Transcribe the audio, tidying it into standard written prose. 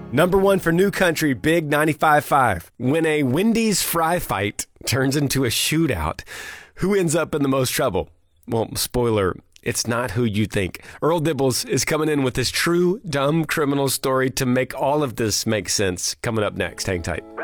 Number one for New Country, Big 95.5. When a Wendy's fry fight turns into a shootout, who ends up in the most trouble? Well, spoiler, it's not who you think. Earl Dibbles is coming in with his true dumb criminal story to make all of this make sense. Coming up next. Hang tight.